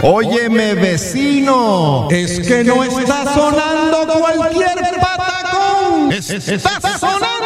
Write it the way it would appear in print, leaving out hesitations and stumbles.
Óyeme, vecino, es que no está sonando cualquier patacón. Está sonando